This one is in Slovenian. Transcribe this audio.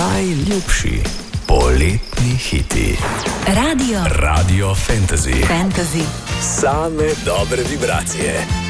najljubši poletni hiti. Radio Fantasy. Same dobre vibracije.